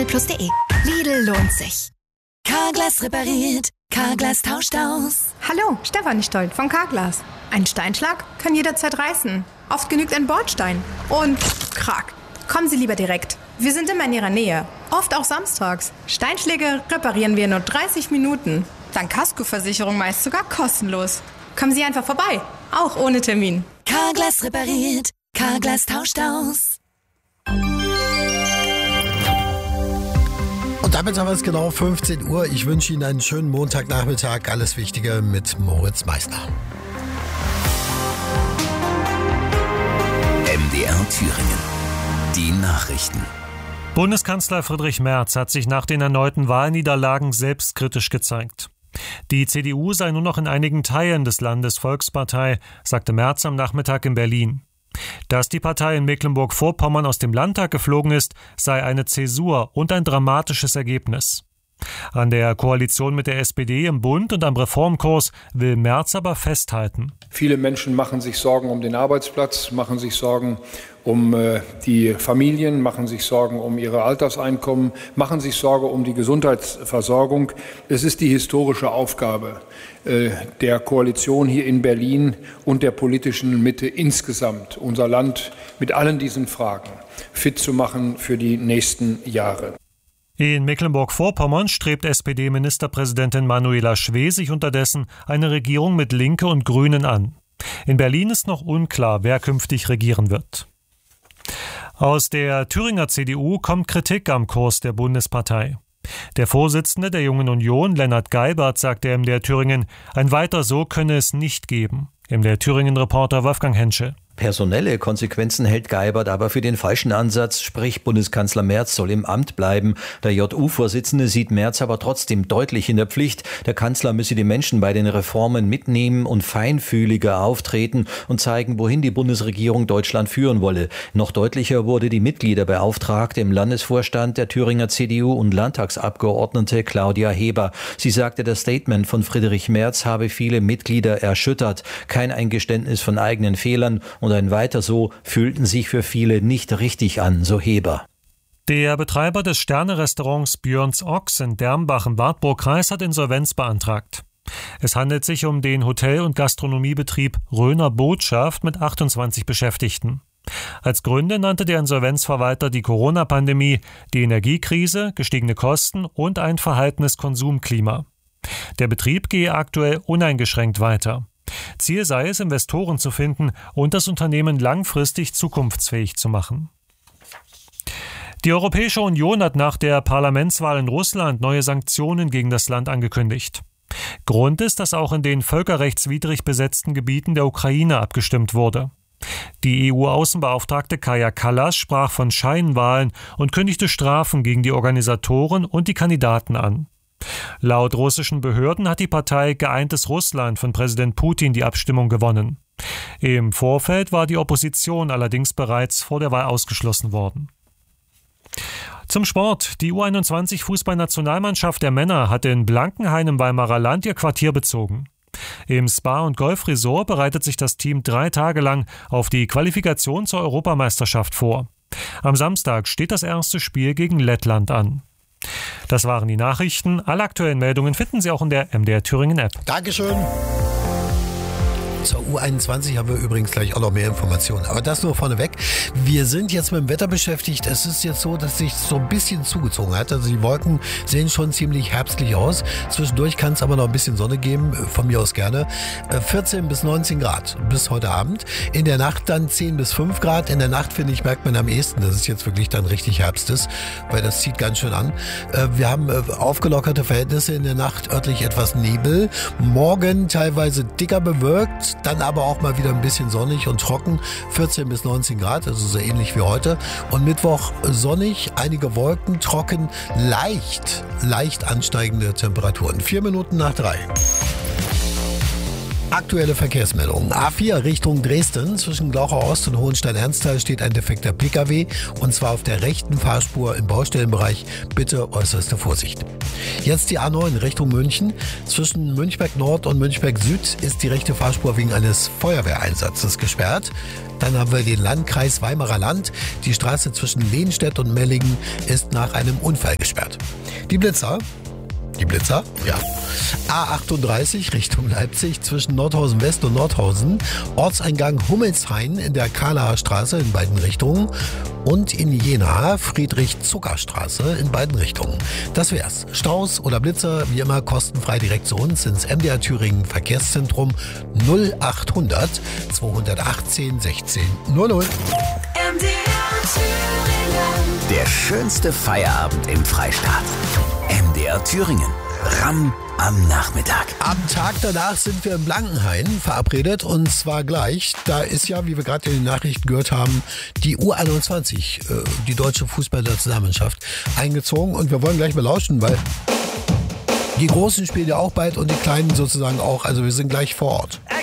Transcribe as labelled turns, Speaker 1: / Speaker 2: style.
Speaker 1: lidl+de. Lidl lohnt sich.
Speaker 2: Carglass repariert, Carglass tauscht aus.
Speaker 3: Hallo, Stefanie Stolt von Carglass. Ein Steinschlag kann jederzeit reißen. Oft genügt ein Bordstein. Und krack. Kommen Sie lieber direkt. Wir sind immer in Ihrer Nähe. Oft auch samstags. Steinschläge reparieren wir in nur 30 Minuten. Dank Kaskoversicherung meist sogar kostenlos. Kommen Sie einfach vorbei. Auch ohne Termin.
Speaker 2: Carglass repariert, Carglass tauscht aus.
Speaker 4: Und damit haben wir es genau 15 Uhr. Ich wünsche Ihnen einen schönen Montagnachmittag. Alles Wichtige mit Moritz Meissner.
Speaker 5: MDR Thüringen. Die Nachrichten.
Speaker 6: Bundeskanzler Friedrich Merz hat sich nach den erneuten Wahlniederlagen selbstkritisch gezeigt. Die CDU sei nur noch in einigen Teilen des Landes Volkspartei, sagte Merz am Nachmittag in Berlin. Dass die Partei in Mecklenburg-Vorpommern aus dem Landtag geflogen ist, sei eine Zäsur und ein dramatisches Ergebnis. An der Koalition mit der SPD im Bund und am Reformkurs will Merz aber festhalten.
Speaker 7: Viele Menschen machen sich Sorgen um den Arbeitsplatz, machen sich Sorgen um die Familien, machen sich Sorgen um ihre Alterseinkommen, machen sich Sorge um die Gesundheitsversorgung. Es ist die historische Aufgabe der Koalition hier in Berlin und der politischen Mitte insgesamt, unser Land mit allen diesen Fragen fit zu machen für die nächsten Jahre.
Speaker 6: In Mecklenburg-Vorpommern strebt SPD-Ministerpräsidentin Manuela Schwesig unterdessen eine Regierung mit Linke und Grünen an. In Berlin ist noch unklar, wer künftig regieren wird. Aus der Thüringer CDU kommt Kritik am Kurs der Bundespartei. Der Vorsitzende der Jungen Union, Lennart Geibert, sagte MDR Thüringen, ein Weiter so könne es nicht geben. MDR Thüringen-Reporter Wolfgang Henschel.
Speaker 8: Personelle Konsequenzen hält Geibert aber für den falschen Ansatz, sprich Bundeskanzler Merz soll im Amt bleiben. Der JU-Vorsitzende sieht Merz aber trotzdem deutlich in der Pflicht. Der Kanzler müsse die Menschen bei den Reformen mitnehmen und feinfühliger auftreten und zeigen, wohin die Bundesregierung Deutschland führen wolle. Noch deutlicher wurde die Mitgliederbeauftragte im Landesvorstand der Thüringer CDU und Landtagsabgeordnete Claudia Heber. Sie sagte, das Statement von Friedrich Merz habe viele Mitglieder erschüttert. Kein Eingeständnis von eigenen Fehlern und ein Weiter so fühlten sich für viele nicht richtig an, so Heber.
Speaker 6: Der Betreiber des Sterne-Restaurants Björns Ochs in Dermbach im Wartburgkreis hat Insolvenz beantragt. Es handelt sich um den Hotel- und Gastronomiebetrieb Röner Botschaft mit 28 Beschäftigten. Als Gründe nannte der Insolvenzverwalter die Corona-Pandemie, die Energiekrise, gestiegene Kosten und ein verhaltenes Konsumklima. Der Betrieb gehe aktuell uneingeschränkt weiter. Ziel sei es, Investoren zu finden und das Unternehmen langfristig zukunftsfähig zu machen. Die Europäische Union hat nach der Parlamentswahl in Russland neue Sanktionen gegen das Land angekündigt. Grund ist, dass auch in den völkerrechtswidrig besetzten Gebieten der Ukraine abgestimmt wurde. Die EU-Außenbeauftragte Kaja Kallas sprach von Scheinwahlen und kündigte Strafen gegen die Organisatoren und die Kandidaten an. Laut russischen Behörden hat die Partei Geeintes Russland von Präsident Putin die Abstimmung gewonnen. Im Vorfeld war die Opposition allerdings bereits vor der Wahl ausgeschlossen worden. Zum Sport. Die U21-Fußballnationalmannschaft der Männer hat in Blankenhain im Weimarer Land ihr Quartier bezogen. Im Spa- und Golfresort bereitet sich das Team 3 Tage lang auf die Qualifikation zur Europameisterschaft vor. Am Samstag steht das erste Spiel gegen Lettland an. Das waren die Nachrichten. Alle aktuellen Meldungen finden Sie auch in der MDR Thüringen App.
Speaker 4: Dankeschön. Zur U21 haben wir übrigens gleich auch noch mehr Informationen. Aber das nur vorneweg. Wir sind jetzt mit dem Wetter beschäftigt. Es ist jetzt so, dass sich so ein bisschen zugezogen hat. Also die Wolken sehen schon ziemlich herbstlich aus. Zwischendurch kann es aber noch ein bisschen Sonne geben. Von mir aus gerne. 14 bis 19 Grad bis heute Abend. In der Nacht dann 10 bis 5 Grad. In der Nacht, finde ich, merkt man am ehesten, dass es jetzt wirklich dann richtig Herbst ist. Weil das zieht ganz schön an. Wir haben aufgelockerte Verhältnisse. In der Nacht örtlich etwas Nebel. Morgen teilweise dicker bewölkt. Dann aber auch mal wieder ein bisschen sonnig und trocken, 14 bis 19 Grad, also so ähnlich wie heute. Und Mittwoch sonnig, einige Wolken, trocken, leicht ansteigende Temperaturen. 4 Minuten nach 3. Aktuelle Verkehrsmeldungen. A4 Richtung Dresden. Zwischen Glauchau Ost und Hohenstein-Ernsthal steht ein defekter Pkw. Und zwar auf der rechten Fahrspur im Baustellenbereich. Bitte äußerste Vorsicht. Jetzt die A9 Richtung München. Zwischen Münchberg Nord und Münchberg Süd ist die rechte Fahrspur wegen eines Feuerwehreinsatzes gesperrt. Dann haben wir den Landkreis Weimarer Land. Die Straße zwischen Lehnstedt und Mellingen ist nach einem Unfall gesperrt. Die Blitzer, ja. A38 Richtung Leipzig zwischen Nordhausen West und Nordhausen. Ortseingang Hummelshain in der Kalaer Straße in beiden Richtungen. Und in Jena Friedrich-Zucker-Straße in beiden Richtungen. Das wär's. Staus oder Blitzer, wie immer kostenfrei direkt zu uns ins MDR Thüringen Verkehrszentrum 0800 218 16 00.
Speaker 2: MDR Thüringen.
Speaker 5: Der schönste Feierabend im Freistaat. MDR Thüringen. Ramm am Nachmittag.
Speaker 4: Am Tag danach sind wir in Blankenhain verabredet und zwar gleich. Da ist ja, wie wir gerade in den Nachrichten gehört haben, die U21, die deutsche Fußballnationalmannschaft, eingezogen und wir wollen gleich mal lauschen, weil die Großen spielen ja auch bald und die Kleinen sozusagen auch. Also wir sind gleich vor Ort.